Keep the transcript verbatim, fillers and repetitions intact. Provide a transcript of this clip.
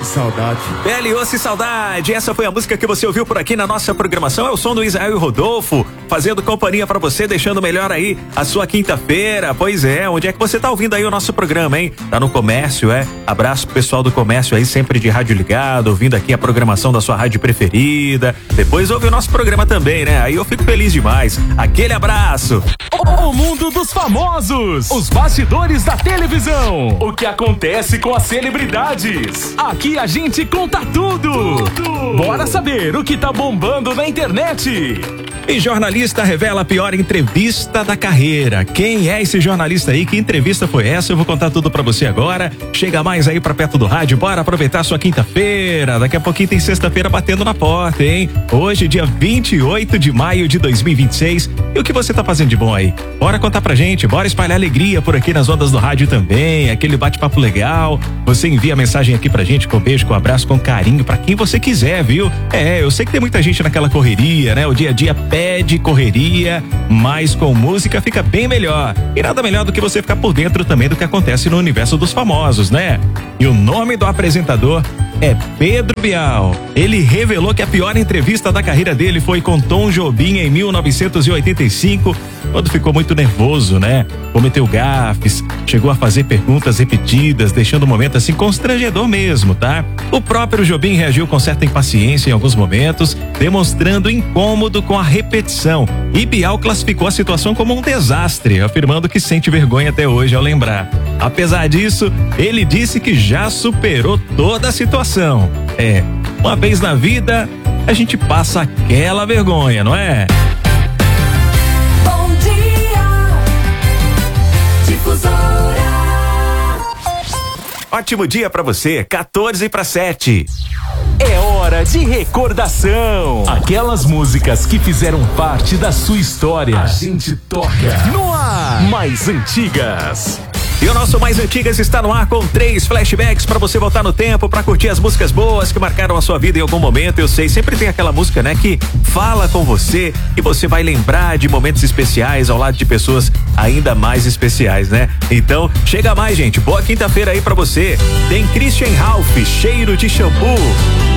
Saudade. Pele, osso e saudade. Essa foi a música que você ouviu por aqui na nossa programação. É o som do Israel e Rodolfo, fazendo companhia pra você, deixando melhor aí a sua quinta-feira. Pois é, onde é que você tá ouvindo aí o nosso programa, hein? Tá no comércio, é? Abraço pro pessoal do comércio aí, sempre de rádio ligado, ouvindo aqui a programação da sua rádio preferida. Depois ouve o nosso programa também, né? Aí eu fico feliz demais. Aquele abraço. O mundo dos famosos, os bastidores da televisão, o que acontece com as celebridades. Aqui a gente conta tudo. tudo. Bora saber o que tá bombando na internet. E jornalista revela a pior entrevista da carreira. Quem é esse jornalista aí? Que entrevista foi essa? Eu vou contar tudo pra você agora. Chega mais aí pra perto do rádio, bora aproveitar sua quinta-feira. Daqui a pouquinho tem sexta-feira batendo na porta, hein? Hoje, dia vinte e oito de maio de dois mil e vinte e seis. E o que você tá fazendo de bom aí? Bora contar pra gente, bora espalhar alegria por aqui nas ondas do rádio também, aquele bate-papo legal. Você envia mensagem aqui pra gente com beijo, com abraço, com carinho, pra quem você quiser, viu? É, eu sei que tem muita gente naquela correria, né? O dia a dia pede correria, mas com música fica bem melhor. E nada melhor do que você ficar por dentro também do que acontece no universo dos famosos, né? E o nome do apresentador é Pedro Bial. Ele revelou que a pior entrevista da carreira dele foi com Tom Jobim em mil novecentos e oitenta e cinco, quando ficou muito nervoso, né? Cometeu gafes, chegou a fazer perguntas repetidas, deixando o momento assim constrangedor mesmo, tá? O próprio Jobim reagiu com certa impaciência em alguns momentos, demonstrando incômodo com a repetição. E Bial classificou a situação como um desastre, afirmando que sente vergonha até hoje ao lembrar. Apesar disso, ele disse que já superou toda a situação. É, uma vez na vida, a gente passa aquela vergonha, não é? Bom dia, Difusora. Ótimo dia pra você, quatorze para sete. É hora de recordação. Aquelas músicas que fizeram parte da sua história. A gente toca no ar. Mais antigas. E o nosso Mais Antigas está no ar com três flashbacks para você voltar no tempo, para curtir as músicas boas que marcaram a sua vida em algum momento. Eu sei, sempre tem aquela música, né, que fala com você e você vai lembrar de momentos especiais ao lado de pessoas ainda mais especiais, né? Então, chega mais, gente. Boa quinta-feira aí para você. Tem Christian Ralph, Cheiro de Shampoo.